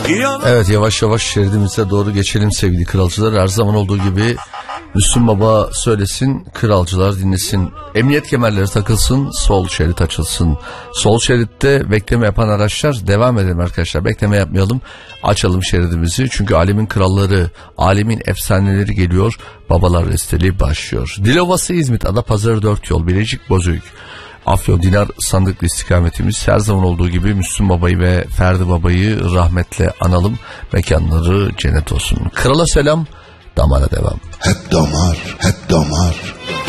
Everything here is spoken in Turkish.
Evet, yavaş yavaş şeridimize doğru geçelim sevgili kralcılar. Her zaman olduğu gibi Müslüm Baba söylesin, kralcılar dinlesin. Emniyet kemerleri takılsın, sol şerit açılsın. Sol şeritte bekleme yapan araçlar, devam edelim arkadaşlar. Bekleme yapmayalım, açalım şeridimizi. Çünkü alemin kralları, alemin efsaneleri geliyor. Babalar Resteli başlıyor. Dilovası İzmit, Adapazarı 4 yol, Bilecik Bozüyük, Afyon Dinar Sandıklı istikametimiz. Her zaman olduğu gibi Müslüm Baba'yı ve Ferdi Baba'yı rahmetle analım. Mekanları cennet olsun. Krala selam, damara devam. Hep damar, hep damar.